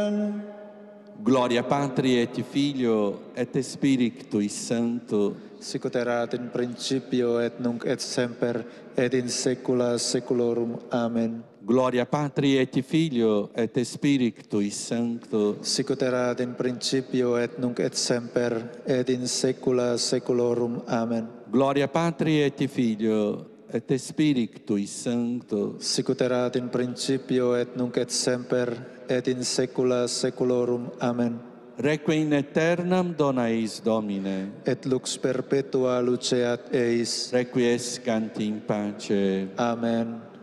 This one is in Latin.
semper. Gloria Patri et Filio et Spiritui Sancto. Sicut erat in principio et nunc et semper et in saecula saeculorum. Amen. Gloria Patri et Filio et Spiritui Sancto. Sicut erat in principio et nunc et semper et in saecula saeculorum. Amen. Gloria Patri et Filio et Spiritui Sancto. Sicut erat in principio et nunc et semper et in saecula saeculorum. Amen. Requiem aeternam dona eis Domine. Et lux perpetua luceat eis. Requiescant in pace. Amen.